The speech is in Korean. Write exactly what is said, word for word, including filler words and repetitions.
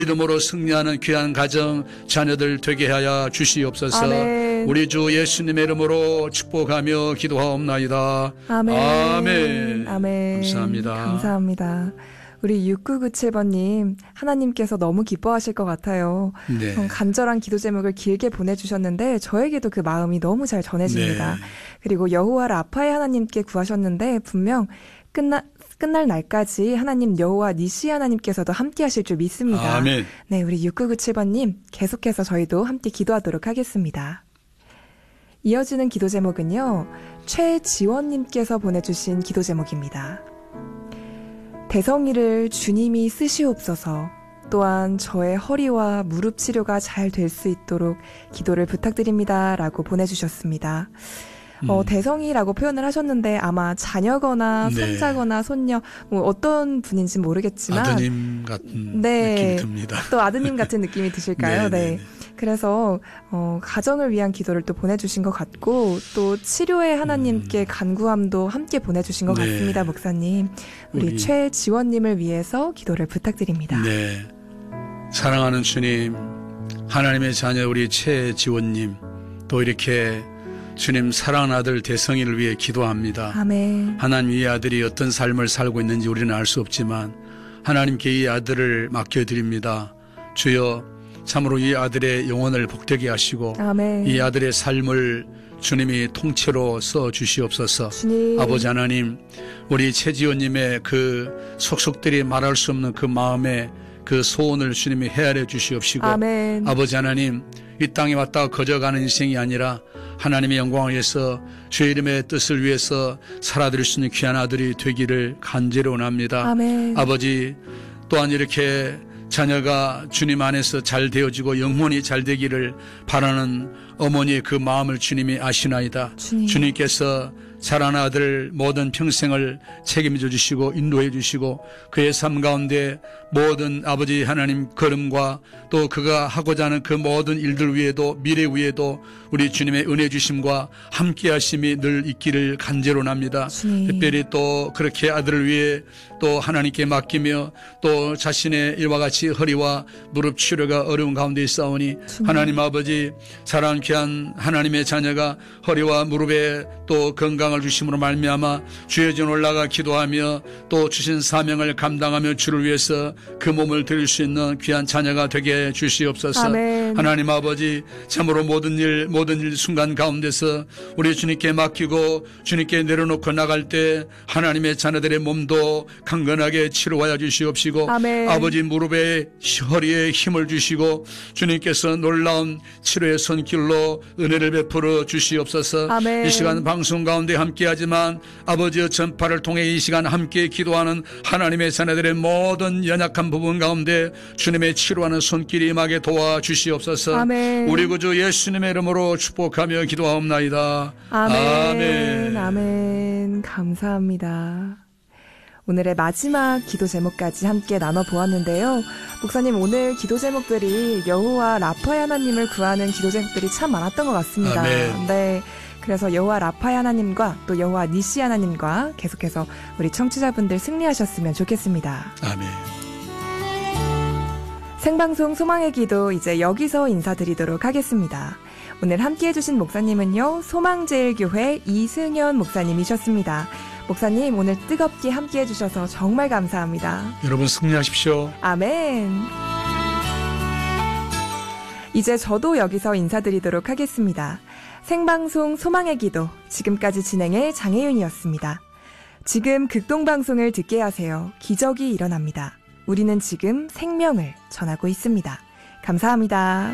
믿음으로 승리하는 귀한 가정 자녀들 되게 하여 주시옵소서. 아멘. 우리 주 예수님의 이름으로 축복하며 기도하옵나이다. 아멘. 아멘. 아멘. 감사합니다. 감사합니다. 우리 육구구칠 번님, 하나님께서 너무 기뻐하실 것 같아요. 네. 간절한 기도 제목을 길게 보내주셨는데 저에게도 그 마음이 너무 잘 전해집니다. 네. 그리고 여호와 라파의 하나님께 구하셨는데 분명 끝나, 끝날 날까지 하나님 여호와 니시 하나님께서도 함께 하실 줄 믿습니다. 아멘. 네, 우리 육구구칠 번님 계속해서 저희도 함께 기도하도록 하겠습니다. 이어지는 기도 제목은요, 최지원님께서 보내주신 기도 제목입니다. 대성이를 주님이 쓰시옵소서. 또한 저의 허리와 무릎 치료가 잘 될 수 있도록 기도를 부탁드립니다. 라고 보내주셨습니다. 음. 어, 대성이라고 표현을 하셨는데 아마 자녀거나 네. 손자거나 손녀 뭐 어떤 분인지 모르겠지만 아드님 같은 네. 느낌이 듭니다. 또 아드님 같은 느낌이 드실까요? 네, 네, 네. 네. 그래서 어, 가정을 위한 기도를 또 보내주신 것 같고 또 치료의 하나님께 음. 간구함도 함께 보내주신 것 네. 같습니다. 목사님. 우리, 우리 최지원님을 위해서 기도를 부탁드립니다. 네. 사랑하는 주님, 하나님의 자녀 우리 최지원님, 또 이렇게 주님 사랑하는 아들 대성이를 위해 기도합니다. 아멘. 하나님 이 아들이 어떤 삶을 살고 있는지 우리는 알 수 없지만 하나님께 이 아들을 맡겨드립니다. 주여 참으로 이 아들의 영혼을 복되게 하시고 아멘. 이 아들의 삶을 주님이 통째로 써 주시옵소서. 주님. 아버지 하나님, 우리 최지원님의 그 속속들이 말할 수 없는 그 마음에 그 소원을 주님이 헤아려 주시옵시고 아멘. 아버지 하나님, 이 땅에 왔다가 거저가는 인생이 아니라 하나님의 영광을 위해서 주의 이름의 뜻을 위해서 살아드릴 수 있는 귀한 아들이 되기를 간절히 원합니다. 아멘. 아버지, 또한 이렇게 자녀가 주님 안에서 잘 되어지고 영혼이 잘 되기를 바라는 어머니의 그 마음을 주님이 아시나이다. 주님. 주님께서 자라는 아들 모든 평생을 책임져 주시고 인도해 주시고 그의 삶 가운데 모든 아버지 하나님 걸음과 또 그가 하고자 하는 그 모든 일들 위에도 미래 위에도 우리 주님의 은혜 주심과 함께 하심이 늘 있기를 간절히 원합니다. 주님. 특별히 또 그렇게 아들을 위해 또 하나님께 맡기며 또 자신의 일과 같이 허리와 무릎 치료가 어려운 가운데 있사오니 주님. 하나님 아버지 사랑 귀한 하나님의 자녀가 허리와 무릎에 또 건강을 주심으로 말미암아 주의 전 올라가 기도하며 또 주신 사명을 감당하며 주를 위해서 그 몸을 드릴 수 있는 귀한 자녀가 되게 주시옵소서. 아멘. 하나님 아버지 참으로 모든 일 모든 일 순간 가운데서 우리 주님께 맡기고 주님께 내려놓고 나갈 때 하나님의 자녀들의 몸도 강건하게 치료하여 주시옵시고 아멘. 아버지 무릎에 허리에 힘을 주시고 주님께서 놀라운 치료의 손길로 은혜를 베풀어 주시옵소서. 아멘. 이 시간 방송 가운데 함께하지만 아버지의 전파를 통해 이 시간 함께 기도하는 하나님의 자녀들의 모든 연약한 부분 가운데 주님의 치료하는 손길이 임하게 도와주시옵소서. 아멘. 우리 구주 예수님의 이름으로 축복하며 기도하옵나이다. 아멘. 아멘. 아멘. 감사합니다. 오늘의 마지막 기도 제목까지 함께 나눠보았는데요. 목사님, 오늘 기도 제목들이 여호와 라파의 하나님을 구하는 기도 제목들이 참 많았던 것 같습니다. 아멘. 네. 그래서 여호와 라파의 하나님과 또 여호와 니시 하나님과 계속해서 우리 청취자분들 승리하셨으면 좋겠습니다. 아멘. 생방송 소망의 기도 이제 여기서 인사드리도록 하겠습니다. 오늘 함께해 주신 목사님은요, 소망제일교회 이승현 목사님이셨습니다. 목사님, 오늘 뜨겁게 함께해 주셔서 정말 감사합니다. 여러분 승리하십시오. 아멘. 이제 저도 여기서 인사드리도록 하겠습니다. 생방송 소망의 기도, 지금까지 진행의 장혜윤이었습니다. 지금 극동방송을 듣게 하세요. 기적이 일어납니다. 우리는 지금 생명을 전하고 있습니다. 감사합니다.